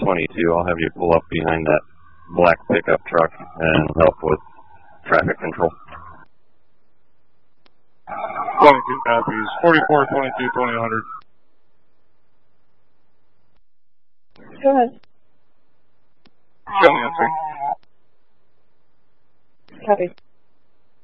22, I'll have you pull up behind that black pickup truck and help with traffic control. 22 copies. 44, 22, 2000. Go ahead. Show me answer. Copy.